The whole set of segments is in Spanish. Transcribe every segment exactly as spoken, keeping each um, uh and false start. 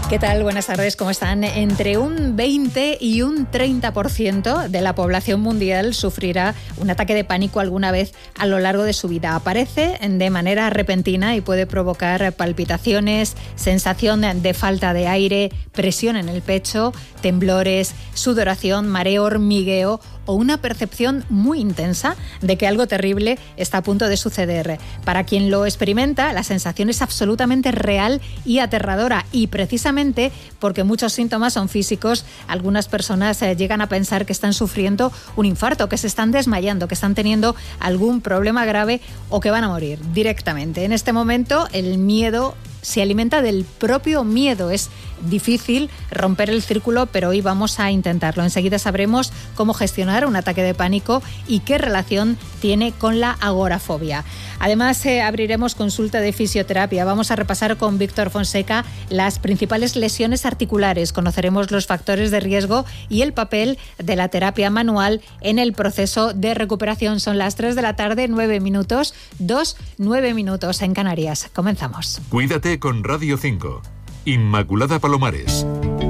¿Qué tal? Buenas tardes, ¿cómo están? Entre un veinte y un treinta por ciento de la población mundial sufrirá un ataque de pánico alguna vez a lo largo de su vida. Aparece de manera repentina y puede provocar palpitaciones, sensación de falta de aire, presión en el pecho, temblores, sudoración, mareo, hormigueo o una percepción muy intensa de que algo terrible está a punto de suceder. Para quien lo experimenta, la sensación es absolutamente real y aterradora, y precisamente porque muchos síntomas son físicos, algunas personas eh, llegan a pensar que están sufriendo un infarto, que se están desmayando, que están teniendo algún problema grave o que van a morir directamente. En este momento, el miedo se alimenta del propio miedo. Es difícil romper el círculo, pero hoy vamos a intentarlo. Enseguida sabremos cómo gestionar un ataque de pánico y qué relación tiene con la agorafobia. Además, eh, abriremos consulta de fisioterapia. Vamos a repasar con Víctor Fonseca las principales lesiones articulares. Conoceremos los factores de riesgo y el papel de la terapia manual en el proceso de recuperación. Son las tres de la tarde, nueve minutos, dos, nueve minutos en Canarias. Comenzamos. Cuídate con Radio cinco. Inmaculada Palomares.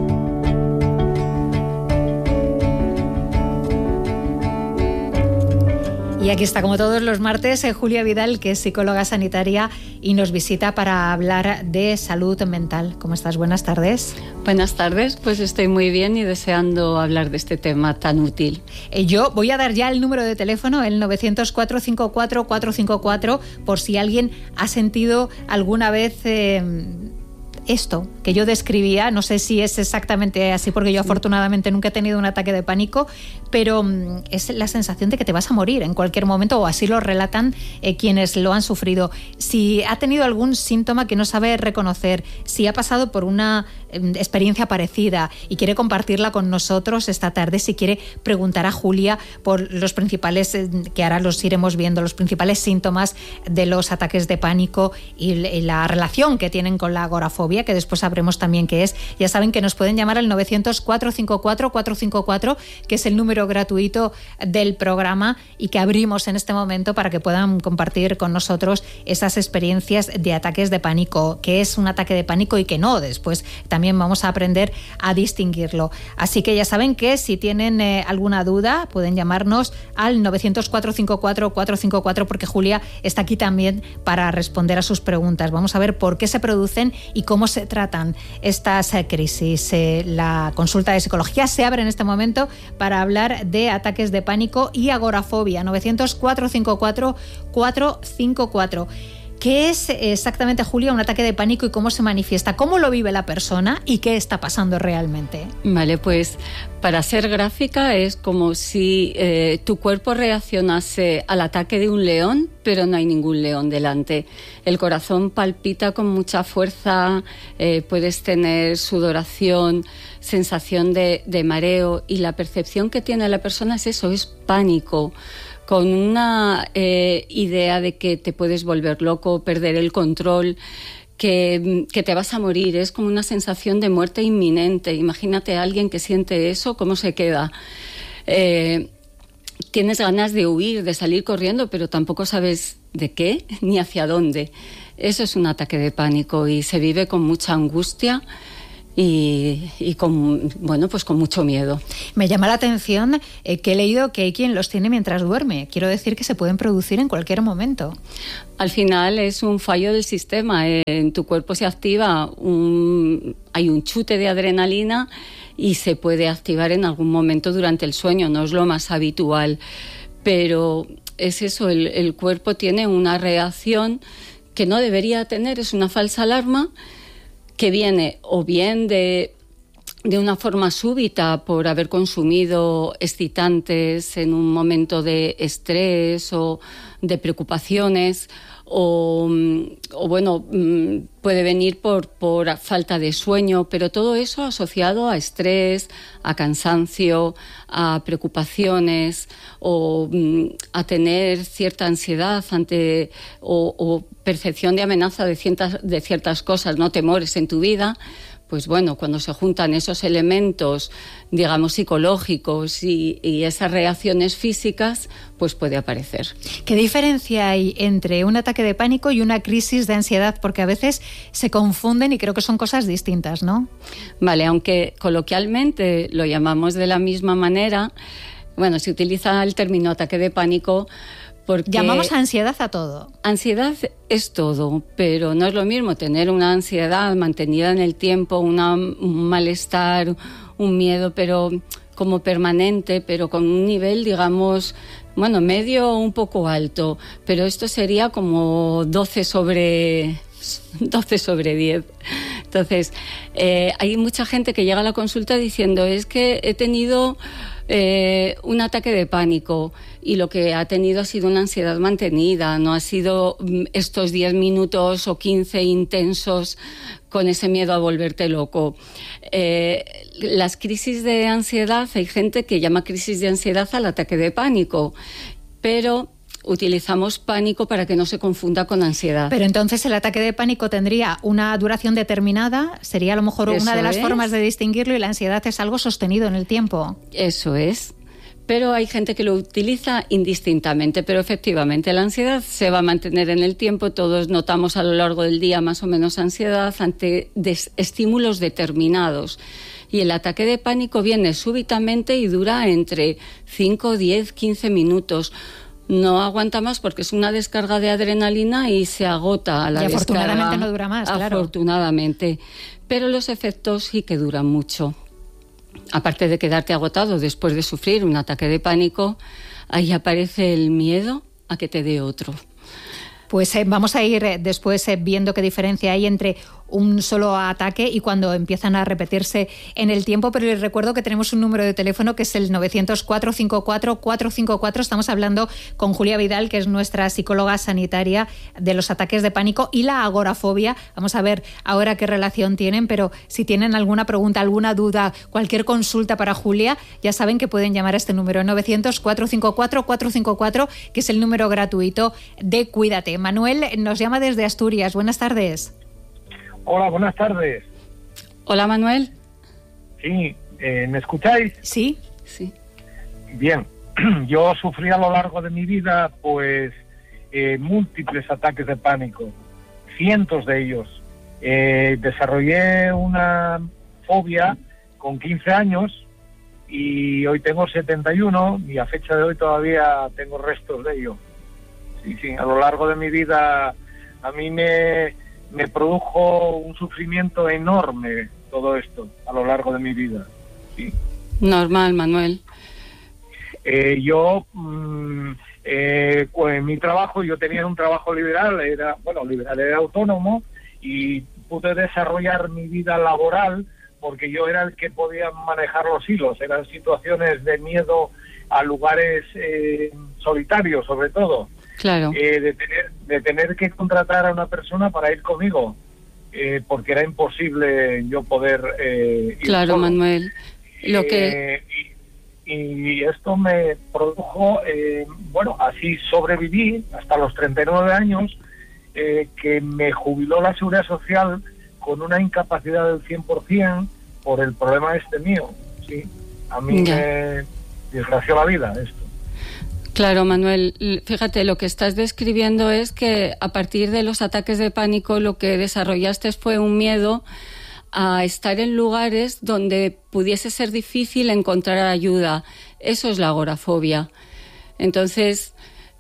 Y aquí está, como todos los martes, eh, Julia Vidal, que es psicóloga sanitaria y nos visita para hablar de salud mental. ¿Cómo estás? Buenas tardes. Buenas tardes, pues estoy muy bien y deseando hablar de este tema tan útil. Eh, yo voy a dar ya el número de teléfono, el nueve cero cero, cuatro cinco cuatro, cuatro cinco cuatro, por si alguien ha sentido alguna vez Eh, esto que yo describía. No sé si es exactamente así, porque yo afortunadamente nunca he tenido un ataque de pánico, pero um, es la sensación de que te vas a morir en cualquier momento, o así lo relatan eh, quienes lo han sufrido. Si ha tenido algún síntoma que no sabe reconocer, si ha pasado por una eh, experiencia parecida y quiere compartirla con nosotros esta tarde, si quiere preguntar a Julia por los principales, eh, que ahora los iremos viendo, los principales síntomas de los ataques de pánico y, y la relación que tienen con la agorafobia, que después sabremos también qué es. Ya saben que nos pueden llamar al nueve cero cero, cuatro cinco cuatro, cuatro cinco cuatro, que es el número gratuito del programa y que abrimos en este momento para que puedan compartir con nosotros esas experiencias de ataques de pánico, qué es un ataque de pánico y qué no. Después también vamos a aprender a distinguirlo. Así que ya saben que si tienen eh, alguna duda pueden llamarnos al nueve cero cero, cuatro cinco cuatro, cuatro cinco cuatro, porque Julia está aquí también para responder a sus preguntas. Vamos a ver por qué se producen y cómo se tratan estas eh, crisis. Eh, la consulta de psicología se abre en este momento para hablar de ataques de pánico y agorafobia. nueve cero cero, cuatro cinco cuatro, cuatro cinco cuatro. ¿Qué es exactamente, Julia, un ataque de pánico y cómo se manifiesta? ¿Cómo lo vive la persona y qué está pasando realmente? Vale, pues para ser gráfica es como si eh, tu cuerpo reaccionase al ataque de un león, pero no hay ningún león delante. El corazón palpita con mucha fuerza, eh, puedes tener sudoración, sensación de, de mareo, y la percepción que tiene la persona es eso, es pánico, con una eh, idea de que te puedes volver loco, perder el control, que, que te vas a morir. Es como una sensación de muerte inminente. Imagínate a alguien que siente eso, ¿cómo se queda? Eh, tienes ganas de huir, de salir corriendo, pero tampoco sabes de qué ni hacia dónde. Eso es un ataque de pánico y se vive con mucha angustia y, y con, bueno, pues con mucho miedo. Me llama la atención eh, que he leído que hay quien los tiene mientras duerme. Quiero decir que se pueden producir en cualquier momento. Al final es un fallo del sistema. En tu cuerpo se activa, un, hay un chute de adrenalina y se puede activar en algún momento durante el sueño. No es lo más habitual, pero es eso, el, el cuerpo tiene una reacción que no debería tener, es una falsa alarma que viene o bien de, de una forma súbita por haber consumido excitantes en un momento de estrés o de preocupaciones, o, o bueno, puede venir por, por falta de sueño, pero todo eso asociado a estrés, a cansancio, a preocupaciones o a tener cierta ansiedad ante o, o percepción de amenaza de ciertas, de ciertas cosas, no temores en tu vida, pues bueno, cuando se juntan esos elementos, digamos, psicológicos y, y esas reacciones físicas, pues puede aparecer. ¿Qué diferencia hay entre un ataque de pánico y una crisis de ansiedad? Porque a veces se confunden y creo que son cosas distintas, ¿no? Vale, aunque coloquialmente lo llamamos de la misma manera, bueno, se utiliza el término ataque de pánico porque... Llamamos ansiedad a todo. Ansiedad es todo, pero no es lo mismo tener una ansiedad mantenida en el tiempo, una, un malestar, un miedo, pero como permanente, pero con un nivel, digamos, bueno, medio o un poco alto. Pero esto sería como doce sobre diez. Entonces, eh, hay mucha gente que llega a la consulta diciendo, es que he tenido... Eh, un ataque de pánico y lo que ha tenido ha sido una ansiedad mantenida, no ha sido estos diez minutos o quince intensos con ese miedo a volverte loco. Eh, las crisis de ansiedad, hay gente que llama crisis de ansiedad al ataque de pánico, pero utilizamos pánico para que no se confunda con ansiedad. Pero entonces el ataque de pánico tendría una duración determinada, sería a lo mejor Eso una de las es. formas de distinguirlo, y la ansiedad es algo sostenido en el tiempo. Eso es. Pero hay gente que lo utiliza indistintamente, pero efectivamente la ansiedad se va a mantener en el tiempo. Todos notamos a lo largo del día más o menos ansiedad ante des- estímulos determinados. Y el ataque de pánico viene súbitamente y dura entre cinco, diez, quince minutos. No aguanta más porque es una descarga de adrenalina y se agota a la y descarga. afortunadamente no dura más, claro. Afortunadamente. Pero los efectos sí que duran mucho. Aparte de quedarte agotado después de sufrir un ataque de pánico, ahí aparece el miedo a que te dé otro. Pues eh, vamos a ir eh, después eh, viendo qué diferencia hay entre un solo ataque y cuando empiezan a repetirse en el tiempo, pero les recuerdo que tenemos un número de teléfono que es el novecientos, cuatrocientos cincuenta y cuatro, cuatrocientos cincuenta y cuatro. Estamos hablando con Julia Vidal, que es nuestra psicóloga sanitaria de los ataques de pánico y la agorafobia. Vamos a ver ahora qué relación tienen, pero si tienen alguna pregunta, alguna duda, cualquier consulta para Julia, ya saben que pueden llamar a este número novecientos, cuatrocientos cincuenta y cuatro, cuatrocientos cincuenta y cuatro, que es el número gratuito de Cuídate. Manuel nos llama desde Asturias. Buenas tardes. Hola, buenas tardes. Hola, Manuel. Sí, eh, ¿me escucháis? Sí. Sí. Bien, yo sufrí a lo largo de mi vida, pues, eh, múltiples ataques de pánico, cientos de ellos. Eh, desarrollé una fobia con quince años y hoy tengo setenta y uno y a fecha de hoy todavía tengo restos de ello. Sí, sí, a lo largo de mi vida a mí me... me produjo un sufrimiento enorme todo esto a lo largo de mi vida. Sí. Normal, Manuel. Eh, yo, mmm, eh, en mi trabajo, yo tenía un trabajo liberal, era, bueno, liberal, era autónomo, y pude desarrollar mi vida laboral porque yo era el que podía manejar los hilos. Eran situaciones de miedo a lugares eh, solitarios, sobre todo. Claro. Eh, de, tener, de tener que contratar a una persona para ir conmigo, eh, porque era imposible yo poder eh, ir Claro, solo. Manuel. Lo que... Eh, y, y esto me produjo, eh, bueno, así sobreviví hasta los treinta y nueve años, eh, que me jubiló la Seguridad Social con una incapacidad del cien por ciento por el problema este mío. Sí, a mí Ya. me desgració la vida esto. Claro, Manuel, fíjate, lo que estás describiendo es que a partir de los ataques de pánico lo que desarrollaste fue un miedo a estar en lugares donde pudiese ser difícil encontrar ayuda. Eso es la agorafobia. Entonces,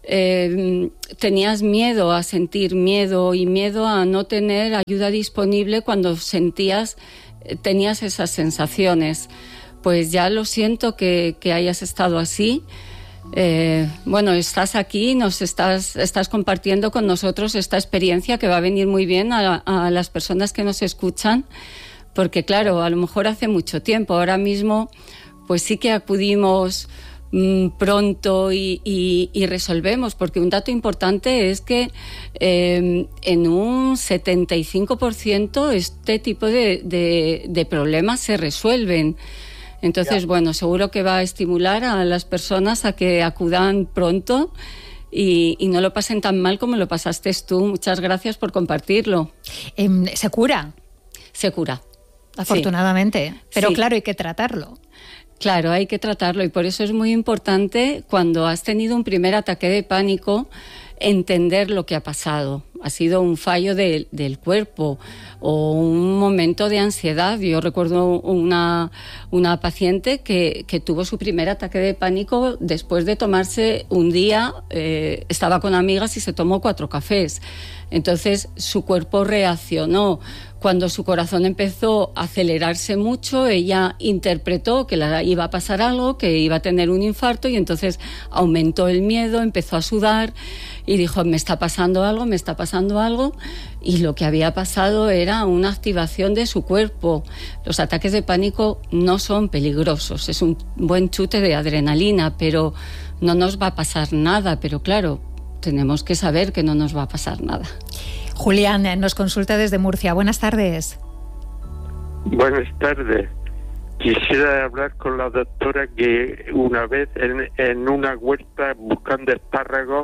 eh, tenías miedo a sentir miedo y miedo a no tener ayuda disponible cuando sentías, tenías esas sensaciones. Pues ya lo siento que, que hayas estado así. Eh, bueno, estás aquí, nos estás, estás compartiendo con nosotros esta experiencia que va a venir muy bien a, a las personas que nos escuchan, porque claro, a lo mejor hace mucho tiempo, ahora mismo pues sí que acudimos mmm, pronto y, y, y resolvemos, porque un dato importante es que eh, en un setenta y cinco por ciento este tipo de, de, de problemas se resuelven. Entonces, Ya. bueno, seguro que va a estimular a las personas a que acudan pronto y, y no lo pasen tan mal como lo pasaste tú. Muchas gracias por compartirlo. Eh, ¿Se cura? Se cura. afortunadamente. Sí. Pero sí. claro, hay que tratarlo. Claro, hay que tratarlo y por eso es muy importante cuando has tenido un primer ataque de pánico entender lo que ha pasado. Ha sido un fallo de, del cuerpo o un momento de ansiedad. Yo recuerdo una, una paciente que, que tuvo su primer ataque de pánico después de tomarse un día, eh, estaba con amigas y se tomó cuatro cafés. Entonces su cuerpo reaccionó. Cuando su corazón empezó a acelerarse mucho, ella interpretó que le iba a pasar algo, que iba a tener un infarto y entonces aumentó el miedo, empezó a sudar y dijo, me está pasando algo, me está pasando algo. Y lo que había pasado era una activación de su cuerpo. Los ataques de pánico no son peligrosos, es un buen chute de adrenalina, pero no nos va a pasar nada. Pero claro, tenemos que saber que no nos va a pasar nada. Julián nos consulta desde Murcia. Buenas tardes. Buenas tardes. Quisiera hablar con la doctora que una vez en, en una huerta buscando espárragos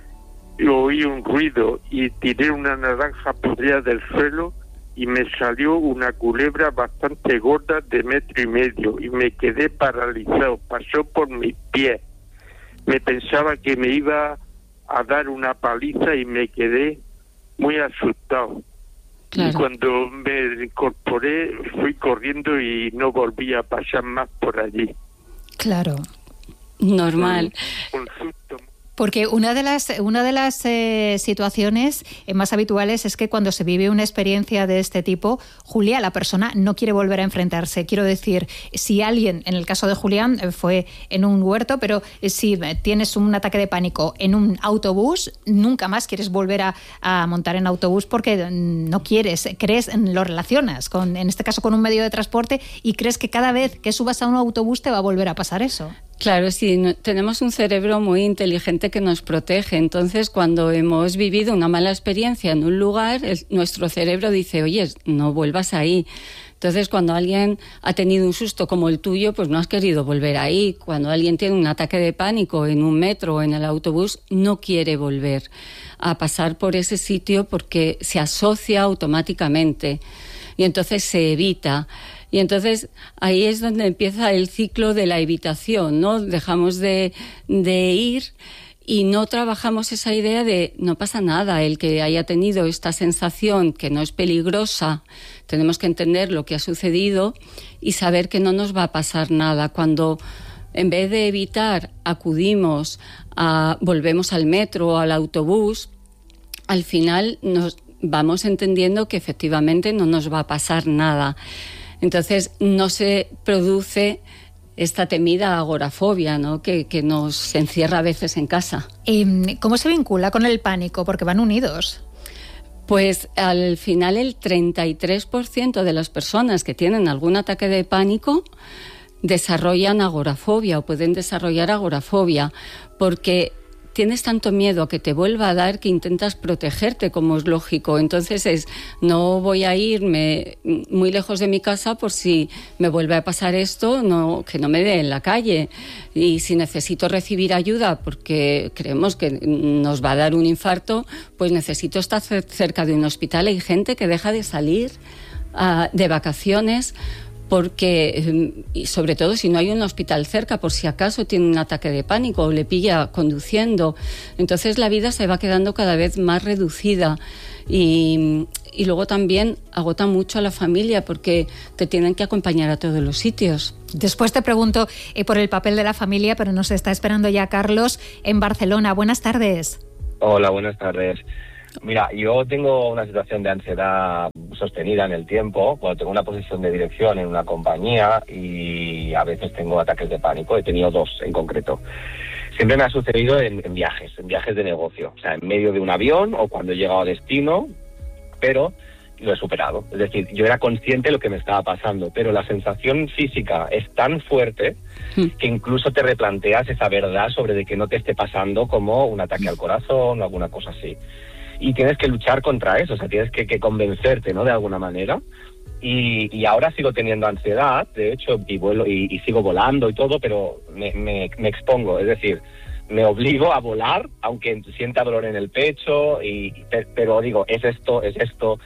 oí un ruido y tiré una naranja podrida del suelo y me salió una culebra bastante gorda de metro y medio y me quedé paralizado. Pasó por mis pies. Me pensaba que me iba a dar una paliza y me quedé muy asustado. Claro. Y cuando me incorporé fui corriendo y no volví a pasar más por allí. Claro. Normal. Un, un susto. Porque una de las, una de las eh, situaciones más habituales es que cuando se vive una experiencia de este tipo, Julia, la persona no quiere volver a enfrentarse. Quiero decir, si alguien, en el caso de Julián, fue en un huerto, pero si tienes un ataque de pánico en un autobús, nunca más quieres volver a, a montar en autobús porque no quieres, crees, lo relacionas, con, en este caso con un medio de transporte, y crees que cada vez que subas a un autobús te va a volver a pasar eso. Claro, sí, no, tenemos un cerebro muy inteligente que nos protege. Entonces, cuando hemos vivido una mala experiencia en un lugar, el, nuestro cerebro dice, oye, no vuelvas ahí. Entonces, cuando alguien ha tenido un susto como el tuyo, pues no has querido volver ahí. Cuando alguien tiene un ataque de pánico en un metro o en el autobús, no quiere volver a pasar por ese sitio porque se asocia automáticamente y entonces se evita. Y entonces ahí es donde empieza el ciclo de la evitación, ¿no? Dejamos de, de ir y no trabajamos esa idea de no pasa nada, el que haya tenido esta sensación que no es peligrosa, tenemos que entender lo que ha sucedido y saber que no nos va a pasar nada. Cuando en vez de evitar acudimos a, volvemos al metro o al autobús, al final nos vamos entendiendo que efectivamente no nos va a pasar nada. Entonces no se produce esta temida agorafobia, ¿no? que, que nos encierra a veces en casa. ¿Y cómo se vincula con el pánico? Porque van unidos. Pues al final el treinta y tres por ciento de las personas que tienen algún ataque de pánico desarrollan agorafobia o pueden desarrollar agorafobia porque tienes tanto miedo a que te vuelva a dar que intentas protegerte, como es lógico. Entonces es, no voy a irme muy lejos de mi casa por si me vuelve a pasar esto, no, que no me dé en la calle. Y si necesito recibir ayuda porque creemos que nos va a dar un infarto, pues necesito estar cerca de un hospital. Hay gente que deja de salir uh, de vacaciones porque, y sobre todo si no hay un hospital cerca, por si acaso tiene un ataque de pánico o le pilla conduciendo. Entonces la vida se va quedando cada vez más reducida y, y luego también agota mucho a la familia porque te tienen que acompañar a todos los sitios. Después te pregunto eh, por el papel de la familia, pero nos está esperando ya Carlos en Barcelona. Buenas tardes. Hola, buenas tardes. Mira, yo tengo una situación de ansiedad sostenida en el tiempo, cuando tengo una posición de dirección en una compañía y a veces tengo ataques de pánico. He tenido dos en concreto. Siempre me ha sucedido en, en viajes, en viajes de negocio, o sea, en medio de un avión o cuando he llegado a destino, pero lo he superado. Es decir, yo era consciente de lo que me estaba pasando, pero la sensación física es tan fuerte que incluso te replanteas esa verdad sobre de que no te esté pasando como un ataque al corazón o alguna cosa así. Y tienes que luchar contra eso, o sea, tienes que, que convencerte, ¿no?, de alguna manera. Y, y ahora sigo teniendo ansiedad, de hecho, y vuelo y, y sigo volando y todo, pero me, me, me expongo, es decir, me obligo a volar, aunque sienta dolor en el pecho, y pero digo, es esto, es esto.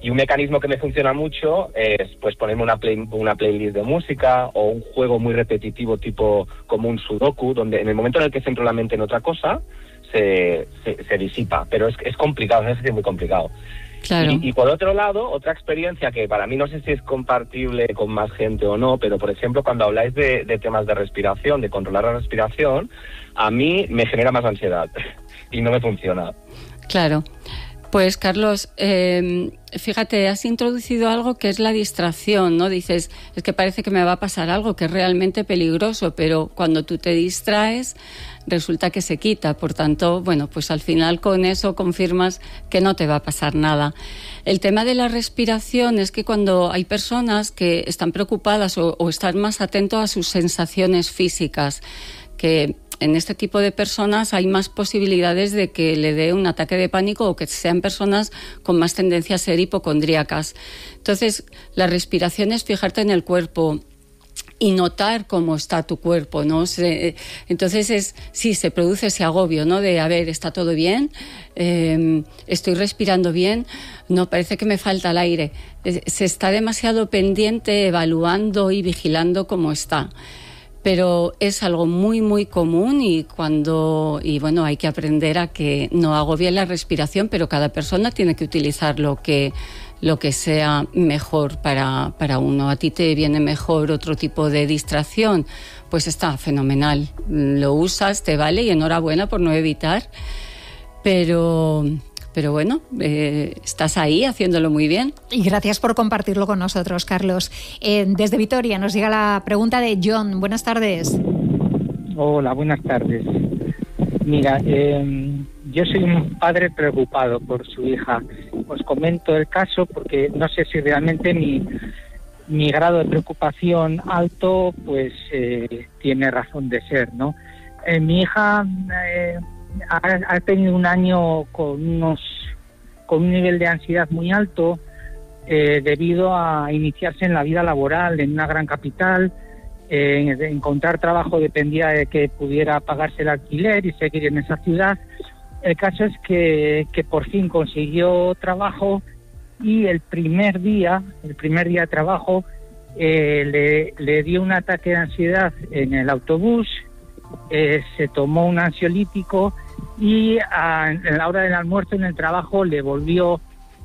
Y un mecanismo que me funciona mucho es pues ponerme una, play, una playlist de música o un juego muy repetitivo tipo como un sudoku, donde en el momento en el que centro la mente en otra cosa, se, se, se disipa. Pero es, es complicado, es muy complicado. Claro. Y, y por otro lado, otra experiencia que para mí no sé si es compartible con más gente o no, pero por ejemplo cuando habláis de, de temas de respiración, de controlar la respiración, a mí me genera más ansiedad y no me funciona. Claro. Pues Carlos, eh, fíjate, has introducido algo que es la distracción, ¿no? Dices, es que parece que me va a pasar algo que es realmente peligroso, pero cuando tú te distraes resulta que se quita. Por tanto, bueno, pues al final con eso confirmas que no te va a pasar nada. El tema de la respiración es que cuando hay personas que están preocupadas o, o están más atentos a sus sensaciones físicas, que en este tipo de personas hay más posibilidades de que le dé un ataque de pánico o que sean personas con más tendencia a ser hipocondríacas. Entonces, la respiración es fijarte en el cuerpo y notar cómo está tu cuerpo, ¿no? Se, entonces, es, sí, se produce ese agobio, ¿no? De, a ver, ¿está todo bien? Eh, ¿Estoy respirando bien? No, parece que me falta el aire. Se está demasiado pendiente, evaluando y vigilando cómo está. Pero es algo muy, muy común y cuando y bueno, hay que aprender a que no agobie la respiración, pero cada persona tiene que utilizar lo que, lo que sea mejor para, para uno. A ti te viene mejor otro tipo de distracción, pues está fenomenal. Lo usas, te vale y enhorabuena por no evitar. Pero... Pero bueno, eh, estás ahí haciéndolo muy bien. Y gracias por compartirlo con nosotros, Carlos. Eh, desde Vitoria nos llega la pregunta de John. Buenas tardes. Hola, buenas tardes. Mira, eh, yo soy un padre preocupado por su hija. Os comento el caso porque no sé si realmente mi, mi grado de preocupación alto pues eh, tiene razón de ser, ¿no? Eh, mi hija... Eh, Ha, ha tenido un año con unos con un nivel de ansiedad muy alto eh, debido a iniciarse en la vida laboral en una gran capital. Eh, de encontrar trabajo dependía de que pudiera pagarse el alquiler y seguir en esa ciudad. El caso es que, que por fin consiguió trabajo y el primer día, el primer día de trabajo eh, le, le dio un ataque de ansiedad en el autobús. Eh, se tomó un ansiolítico y a, a la hora del almuerzo en el trabajo le volvió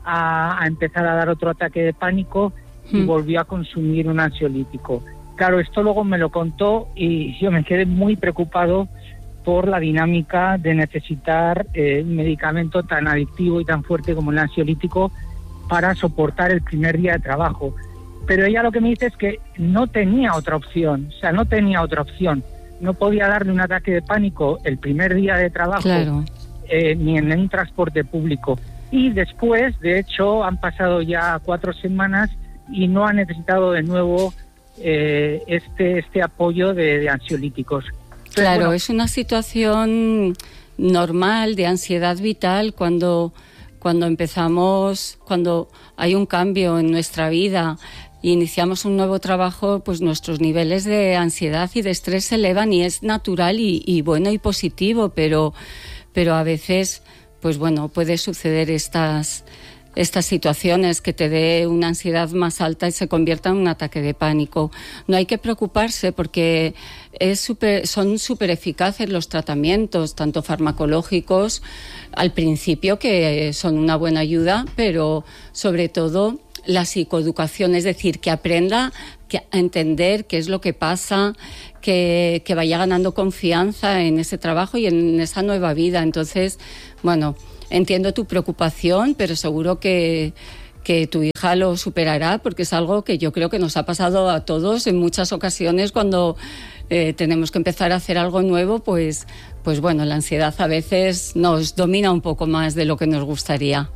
a, a empezar a dar otro ataque de pánico y mm. volvió a consumir un ansiolítico. Claro, esto luego me lo contó y yo me quedé muy preocupado por la dinámica de necesitar eh, un medicamento tan adictivo y tan fuerte como el ansiolítico para soportar el primer día de trabajo. Pero ella lo que me dice es que no tenía otra opción, o sea, no tenía otra opción. No podía darle un ataque de pánico el primer día de trabajo, claro. eh, ni en un transporte público. Y después, de hecho, han pasado ya cuatro semanas y no ha necesitado de nuevo eh, este este apoyo de, de ansiolíticos. Entonces, claro, bueno, es una situación normal de ansiedad vital cuando, cuando empezamos, cuando hay un cambio en nuestra vida. Iniciamos un nuevo trabajo, pues nuestros niveles de ansiedad y de estrés se elevan y es natural y, y bueno y positivo, pero, pero a veces, pues bueno, puede suceder estas, estas situaciones que te dé una ansiedad más alta y se convierta en un ataque de pánico. No hay que preocuparse porque es super, son súper eficaces los tratamientos, tanto farmacológicos al principio, que son una buena ayuda, pero sobre todo la psicoeducación, es decir, que aprenda a entender qué es lo que pasa, que, que vaya ganando confianza en ese trabajo y en esa nueva vida. Entonces, bueno, entiendo tu preocupación, pero seguro que, que tu hija lo superará, porque es algo que yo creo que nos ha pasado a todos en muchas ocasiones cuando eh, tenemos que empezar a hacer algo nuevo, pues, pues bueno, la ansiedad a veces nos domina un poco más de lo que nos gustaría.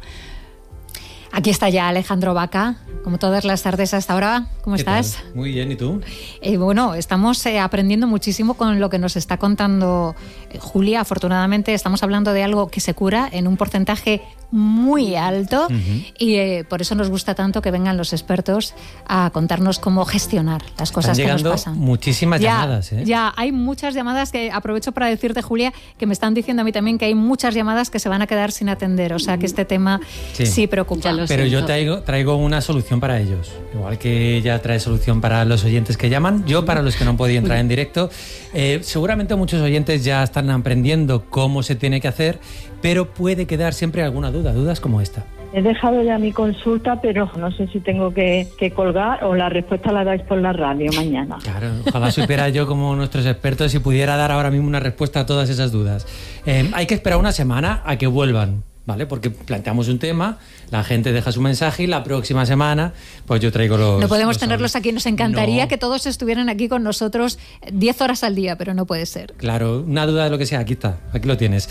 Aquí está ya Alejandro Vaca, como todas las tardes hasta ahora. ¿Cómo estás? Tal? Muy bien, ¿y tú? Eh, bueno, estamos eh, aprendiendo muchísimo con lo que nos está contando eh, Julia. Afortunadamente estamos hablando de algo que se cura en un porcentaje muy alto Uh-huh. y eh, por eso nos gusta tanto que vengan los expertos a contarnos cómo gestionar las cosas Están que nos llegando pasan. muchísimas ya, llamadas, ¿eh? Ya, hay muchas llamadas que aprovecho para decirte, Julia, que me están diciendo a mí también que hay muchas llamadas que se van a quedar sin atender, o sea que este tema sí, Sí. preocupa. Ya lo Pero siento. yo traigo, traigo una solución para ellos. Igual que ella trae solución para los oyentes que llaman, yo para los que no han podido entrar en directo. Eh, seguramente muchos oyentes ya están aprendiendo cómo se tiene que hacer, pero puede quedar siempre alguna duda, dudas como esta. He dejado ya mi consulta, pero no sé si tengo que, que colgar o la respuesta la dais por la radio mañana. Claro, ojalá supiera yo como nuestros expertos y pudiera dar ahora mismo una respuesta a todas esas dudas. Eh, hay que esperar una semana a que vuelvan, ¿vale? Porque planteamos un tema, la gente deja su mensaje y la próxima semana pues yo traigo los... No podemos los tenerlos audios. aquí, nos encantaría No. que todos estuvieran aquí con nosotros diez horas al día, pero no puede ser. Claro, una duda de lo que sea, aquí está, aquí lo tienes.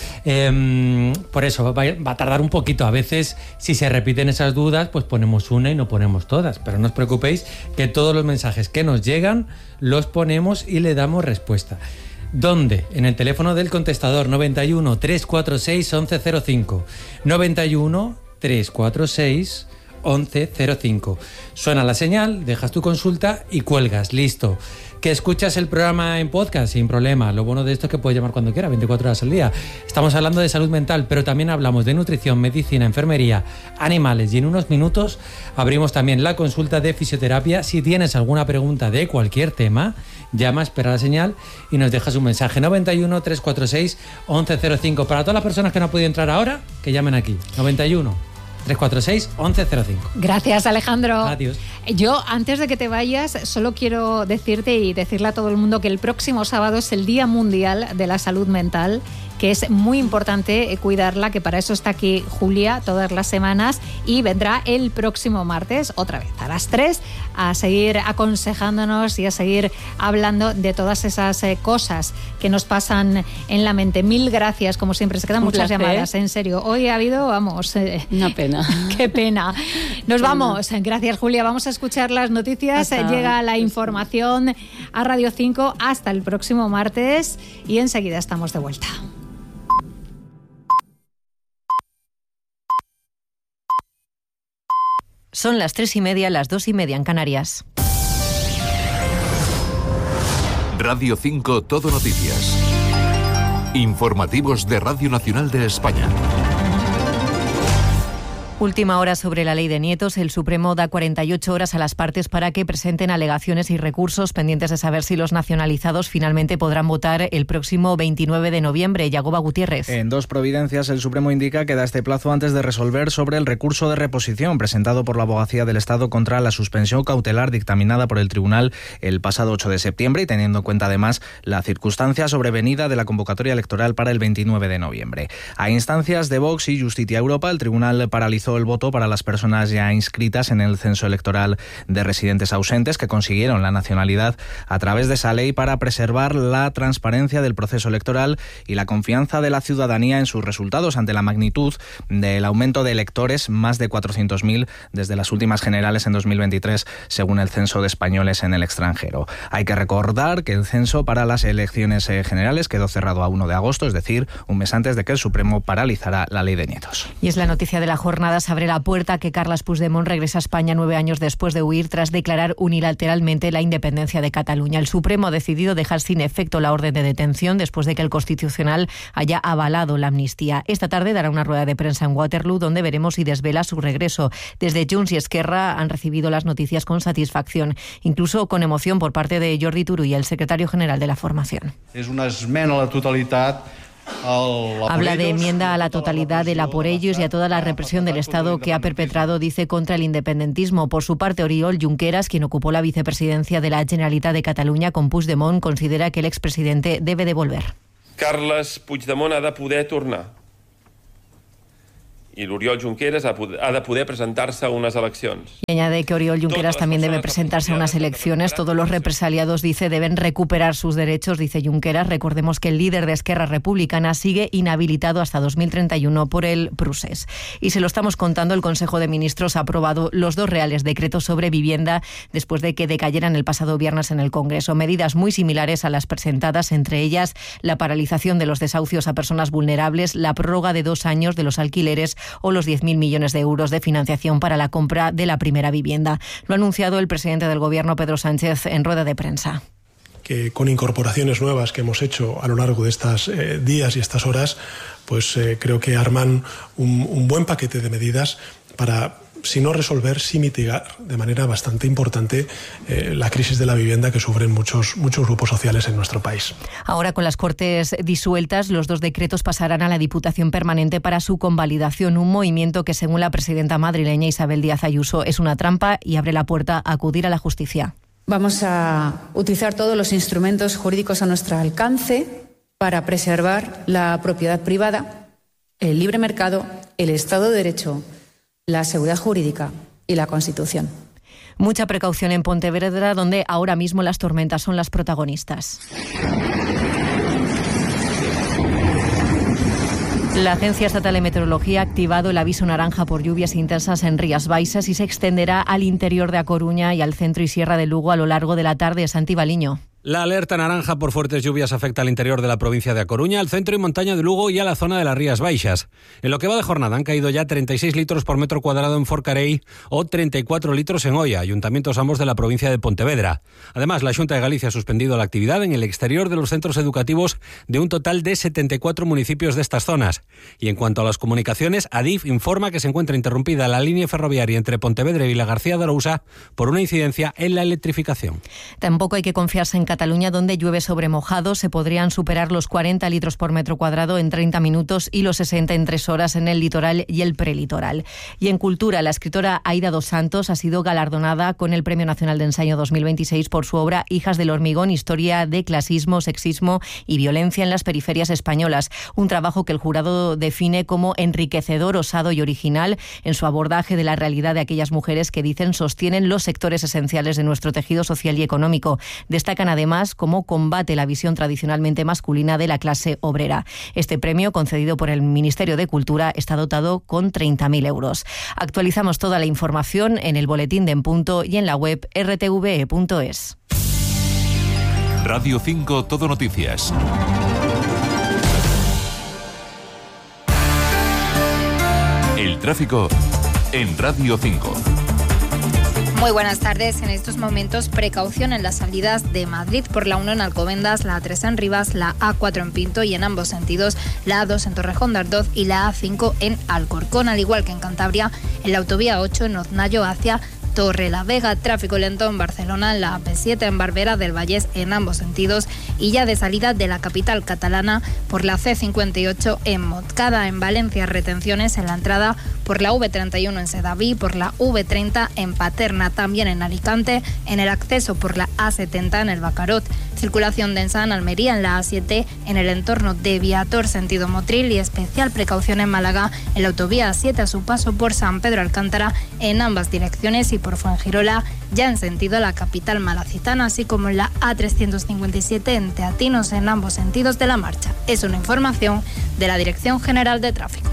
Eh, por eso va, va a tardar un poquito. A veces, si se repiten esas dudas, pues ponemos una y no ponemos todas. Pero no os preocupéis que todos los mensajes que nos llegan los ponemos y le damos respuesta. ¿Dónde? En el teléfono del contestador noventa y uno, trescientos cuarenta y seis, once cero cinco. noventa y uno, trescientos cuarenta y seis, once cero cinco. Suena la señal, dejas tu consulta y cuelgas. Listo. Que escuchas el programa en podcast sin problema. Lo bueno de esto es que puedes llamar cuando quieras, veinticuatro horas al día. Estamos hablando de salud mental, pero también hablamos de nutrición, medicina, enfermería, animales y en unos minutos abrimos también la consulta de fisioterapia. Si tienes alguna pregunta de cualquier tema, llama, espera la señal y nos dejas un mensaje. noventa y uno, trescientos cuarenta y seis, once cero cinco. Para todas las personas que no han podido entrar ahora, que llamen aquí. noventa y uno, trescientos cuarenta y seis, once cero cinco. Gracias, Alejandro. Adiós. Yo, antes de que te vayas, solo quiero decirte y decirle a todo el mundo que el próximo sábado es el Día Mundial de la Salud Mental, que es muy importante cuidarla, que para eso está aquí Julia todas las semanas y vendrá el próximo martes, otra vez a las tres, a seguir aconsejándonos y a seguir hablando de todas esas eh, cosas que nos pasan en la mente. Mil gracias, como siempre, se quedan Un muchas placer. llamadas, en serio. Hoy ha habido, vamos... Eh, Una pena. Qué pena. Nos vamos. Gracias, Julia. Vamos a escuchar las noticias. Hasta Llega la pues, información a Radio cinco. Hasta el próximo martes y enseguida estamos de vuelta. Son las tres y media, las dos y media en Canarias. Radio cinco Todo Noticias. Informativos de Radio Nacional de España. Última hora sobre la ley de nietos. El Supremo da cuarenta y ocho horas a las partes para que presenten alegaciones y recursos pendientes de saber si los nacionalizados finalmente podrán votar el próximo veintinueve de noviembre. Yagoba Gutiérrez. En dos providencias, el Supremo indica que da este plazo antes de resolver sobre el recurso de reposición presentado por la Abogacía del Estado contra la suspensión cautelar dictaminada por el Tribunal el pasado ocho de septiembre y teniendo en cuenta además la circunstancia sobrevenida de la convocatoria electoral para el veintinueve de noviembre. A instancias de Vox y Justicia Europa, el Tribunal paralizó el voto para las personas ya inscritas en el censo electoral de residentes ausentes que consiguieron la nacionalidad a través de esa ley para preservar la transparencia del proceso electoral y la confianza de la ciudadanía en sus resultados ante la magnitud del aumento de electores, más de cuatrocientos mil desde las últimas generales en dos mil veintitrés, según el censo de españoles en el extranjero. Hay que recordar que el censo para las elecciones generales quedó cerrado a uno de agosto, es decir, un mes antes de que el Supremo paralizara la ley de nietos. Y es la noticia de la jornada. Se abre la puerta que Carles Puigdemont regresa a España nueve años después de huir tras declarar unilateralmente la independencia de Cataluña. El Supremo ha decidido dejar sin efecto la orden de detención después de que el Constitucional haya avalado la amnistía. Esta tarde dará una rueda de prensa en Waterloo donde veremos si desvela su regreso. Desde Junts y Esquerra han recibido las noticias con satisfacción, incluso con emoción por parte de Jordi Turull, el secretario general de la formación. Es una esmena a la totalidad. Habla de enmienda a la totalidad de la por ellos y a toda la represión del Estado que ha perpetrado, dice, contra el independentismo. Por su parte, Oriol Junqueras, quien ocupó la vicepresidencia de la Generalitat de Cataluña con Puigdemont, considera que el expresidente debe devolver. Carles Puigdemont ha de poder tornar. I l'Oriol Junqueras ha de poder presentar-se a unes eleccions. Y añade que Oriol Junqueras también debe presentarse a unas elecciones. Todos los represaliados, dice, deben recuperar sus derechos, dice Junqueras. Recordemos que el líder de Esquerra Republicana sigue inhabilitado hasta dos mil treinta y uno por el procés. Y se lo estamos contando, el Consejo de Ministros ha aprobado los dos reales decretos sobre vivienda después de que decayeran el pasado viernes en el Congreso. Medidas muy similares a las presentadas, entre ellas la paralización de los desahucios a personas vulnerables, la prórroga de dos años de los alquileres o los diez mil millones de euros de financiación para la compra de la primera vivienda. Lo ha anunciado el presidente del Gobierno, Pedro Sánchez, en rueda de prensa. Que con incorporaciones nuevas que hemos hecho a lo largo de estos eh, días y estas horas, pues eh, creo que arman un, un buen paquete de medidas para, si no resolver, sí mitigar de manera bastante importante eh, la crisis de la vivienda que sufren muchos, muchos grupos sociales en nuestro país. Ahora, con las Cortes disueltas, los dos decretos pasarán a la Diputación Permanente para su convalidación, un movimiento que, según la presidenta madrileña Isabel Díaz Ayuso, es una trampa y abre la puerta a acudir a la justicia. Vamos a utilizar todos los instrumentos jurídicos a nuestro alcance para preservar la propiedad privada, el libre mercado, el Estado de Derecho, la seguridad jurídica y la Constitución. Mucha precaución en Pontevedra, donde ahora mismo las tormentas son las protagonistas. La Agencia Estatal de Meteorología ha activado el aviso naranja por lluvias intensas en Rías Baixas y se extenderá al interior de A Coruña y al centro y sierra de Lugo a lo largo de la tarde. Santi Baliño. La alerta naranja por fuertes lluvias afecta al interior de la provincia de A Coruña, al centro y montaña de Lugo y a la zona de las Rías Baixas. En lo que va de jornada han caído ya treinta y seis litros por metro cuadrado en Forcarei o treinta y cuatro litros en Oia, ayuntamientos ambos de la provincia de Pontevedra. Además, la Xunta de Galicia ha suspendido la actividad en el exterior de los centros educativos de un total de setenta y cuatro municipios de estas zonas. Y en cuanto a las comunicaciones, Adif informa que se encuentra interrumpida la línea ferroviaria entre Pontevedra y Vilagarcía de Arousa por una incidencia en la electrificación. Tampoco hay que confiarse en Cataluña, donde llueve sobre mojado. Se podrían superar los cuarenta litros por metro cuadrado en treinta minutos y los sesenta en tres horas en el litoral y el prelitoral. Y en cultura, la escritora Aida dos Santos ha sido galardonada con el Premio Nacional de Ensayo dos mil veintiséis por su obra Hijas del Hormigón, historia de clasismo, sexismo y violencia en las periferias españolas. Un trabajo que el jurado define como enriquecedor, osado y original en su abordaje de la realidad de aquellas mujeres que, dicen, sostienen los sectores esenciales de nuestro tejido social y económico. Destacan además cómo combate la visión tradicionalmente masculina de la clase obrera. Este premio, concedido por el Ministerio de Cultura, está dotado con treinta mil euros. Actualizamos toda la información en el boletín de En Punto y en la web r t v e punto es. Radio cinco Todo Noticias. El tráfico en Radio cinco. Muy buenas tardes. En estos momentos, precaución en las salidas de Madrid por la uno en Alcobendas, la A tres en Rivas, la A cuatro en Pinto y en ambos sentidos la A dos en Torrejón de Ardoz y la A cinco en Alcorcón, al igual que en Cantabria en la autovía ocho en Oznayo hacia Torrelavega. Tráfico lento en Barcelona, en la A P siete en Barbera del Vallés en ambos sentidos y ya de salida de la capital catalana por la C cincuenta y ocho en Montcada. En Valencia, retenciones en la entrada por la V treinta y uno en Sedaví, por la V treinta en Paterna, también en Alicante, en el acceso por la A setenta en el Bacarot. Circulación densa en Almería, en la A siete en el entorno de Viator sentido Motril y especial precaución en Málaga en la autovía A siete a su paso por San Pedro Alcántara en ambas direcciones y por Fuengirola ya en sentido a la capital malacitana, así como en la A trescientos cincuenta y siete en Teatinos en ambos sentidos de la marcha. Es una información de la Dirección General de Tráfico.